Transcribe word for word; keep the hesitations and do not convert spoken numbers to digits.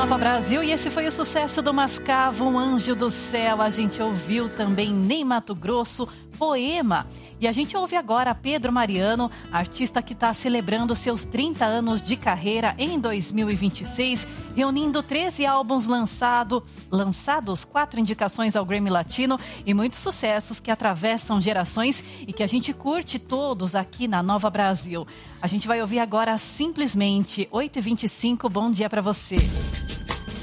Nova Brasil, e esse foi o sucesso do Mascavo, Um Anjo do Céu. A gente ouviu também Ney Matogrosso, Poema. E a gente ouve agora Pedro Mariano, artista que está celebrando seus trinta anos de carreira em dois mil e vinte e seis, reunindo treze álbuns lançados, lançados, quatro indicações ao Grammy Latino e muitos sucessos que atravessam gerações e que a gente curte todos aqui na Nova Brasil. A gente vai ouvir agora Simplesmente, oito e vinte e cinco, bom dia para você.